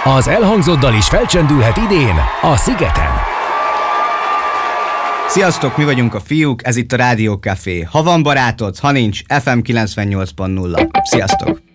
Az elhangzott dal is felcsendülhet idén a Szigeten. Sziasztok, mi vagyunk a fiúk, ez itt a Rádió Café. Ha van barátod, ha nincs, FM 98.0. Sziasztok!